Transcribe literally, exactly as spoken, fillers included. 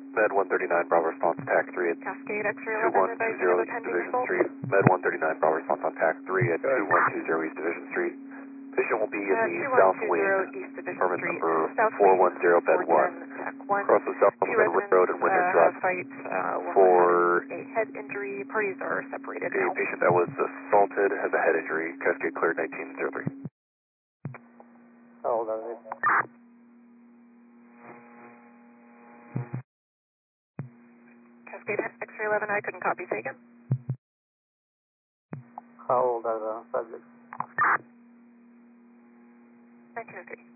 Med one thirty-nine, Bravo response, T A C three at Cascade X-ray two eleven, one two advising zero of a East pending Division result. Street. Med one thirty-nine, Bravo response on T A C three at two one two zero East Division Street. Patient will be in Uh, the two one south two wing, zero East Division permit Street, number South four Wing, one zero, bed four one. ten, Tech one. Across the South Two Middle residents Road in Winter uh, Drive have fights. Uh, one for was having a head injury. Parties are separated a now. patient that was assaulted, has a head injury. Cascade cleared nineteen oh three. How old are they? Cascade X-ray eleven, I couldn't copy, taken. How old are the subjects? nineteen oh three.